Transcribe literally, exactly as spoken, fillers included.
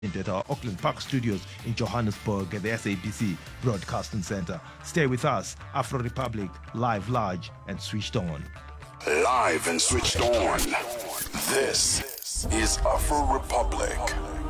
at our Auckland Park studios in Johannesburg at the S A B C Broadcasting Center. Stay with us, Afro Republic, live, large, and switched on. Live and switched on. This is Afro Republic.